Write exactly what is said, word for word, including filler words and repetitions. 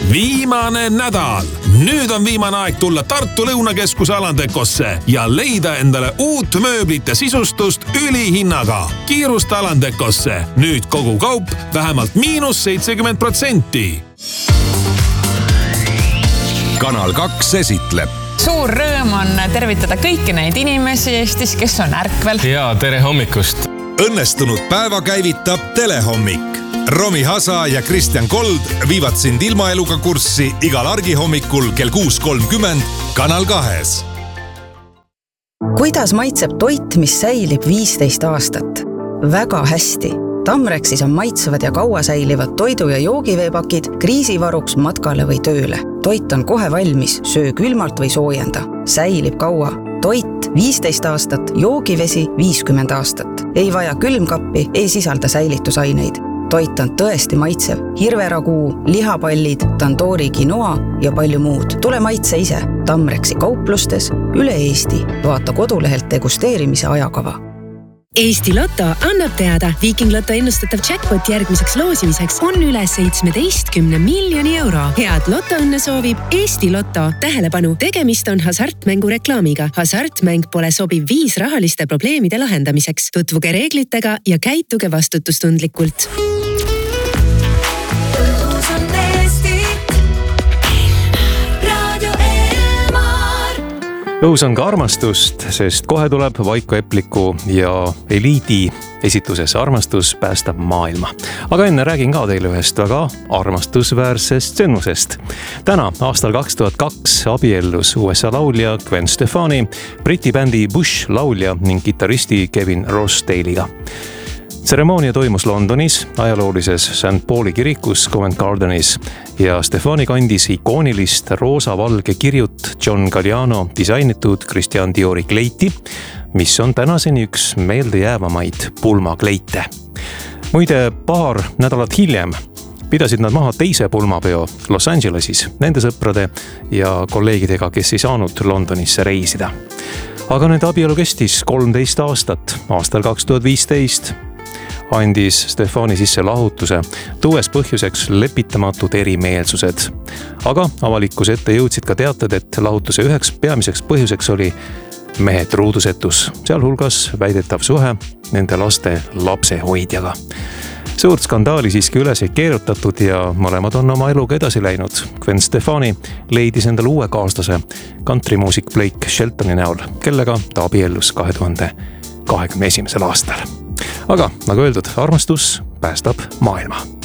Viimane nädal. Nüüd on viimane aeg tulla Tartu Lõunakeskuse Alandekosse ja leida endale uut mööblite sisustust ülihinnaga. Kiirusta Alandekosse. Nüüd kogu kaup vähemalt miinus seitsekümmend protsenti. Kanal kaks esitleb. Suur rõõm on tervitada kõiki neid inimesi Eestis, kes on ärkvel. Ja tere hommikust. Õnnestunud päeva käivitab Telehommik. Romi Hasa ja Kristjan Kold viivad sind ilmaeluga kurssi igal argihommikul kell kuus kolmkümmend Kanal kahes. Kuidas maitseb toit, mis säilib viisteist aastat? Väga hästi. Tamrexis on maitsevad ja kaua säilivad toidu- ja joogiveepakid kriisivaruks matkale või tööle. Toit on kohe valmis, söö külmalt või soojenda. Säilib kaua. Toit viisteist aastat, joogivesi viiskümmend aastat. Ei vaja külmkappi, ei sisalda säilitusaineid. Toit on tõesti maitsev. Hirveraguu, lihapallid, tandoori quinoa ja palju muud. Tule maitse ise. Tamrexi kauplustes üle Eesti. Vaata kodulehelt degusteerimise ajakava. Eesti Lotto annab teada, Viking Lotto ennustatav jackpot järgmiseks loosimiseks on üle seitsmeteistkümne miljoni euro. Head Lotto-õnne soovib Eesti Lotto. Tähelepanu, tegemist on hasartmängu reklaamiga. Hasartmäng pole sobiv viis rahaliste probleemide lahendamiseks. Tutvuge reeglitega ja käituge vastutustundlikult. Õhus on ka armastust, sest kohe tuleb Vaiko Epliku ja Eliidi esituses Armastus päästab maailma. Aga enne räägin ka teile ühest väga armastusväärsest sündmusest. Täna, aastal kaks tuhat kaks, abiellus U S A laulja Gwen Stefani, Briti bändi Bush laulja ning kitaristi Kevin Rossdale'iga. Tseremoonia toimus Londonis, ajaloolises Saint Pauli kirikus Covent Gardenis ja Stefani kandis ikoonilist roosa-valge kirjut John Galliano disainitud Christian Diori kleiti, mis on tänaseni üks meeldejäävamaid pulmakleite. Muide, paar nädalat hiljem pidasid nad maha teise pulmapeo Los Angelesis nende sõprade ja kolleegidega, kes ei saanud Londonisse reisida. Aga nende abielu kestis kolmteist aastat, aastal kaks tuhat viisteist andis Stefani sisse lahutuse, tuues põhjuseks lepitamatud erimeelsused. Aga avalikkuse ette jõudsid ka teated, et lahutuse üheks peamiseks põhjuseks oli mehe truudusetus, sealhulgas väidetav suhe nende laste lapsehoidjaga. Suurt skandaali siiski üles ei keerutatud ja mõlemad on oma eluga edasi läinud. Gwen Stefani leidis endale uue kaaslase countrymuusik Blake Sheltoni näol, kellega ta abiellus kahe tuhande kahekümne esimesel aastal. Aga nagu öeldud, armastus päästab maailma.